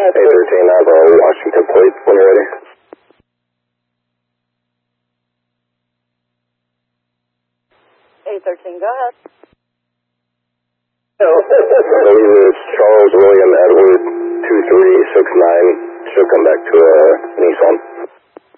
A13, I have a Washington plate when you're ready. A13, go ahead. I believe it's Charles William Edward 2369. Should come back to Nissan.